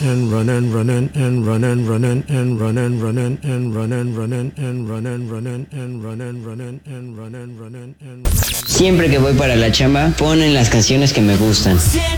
and run and run and run and run and run and run and run and run and run and run and run and run and run and run and. Siempre que voy para la chamba, ponen las canciones que me gustan.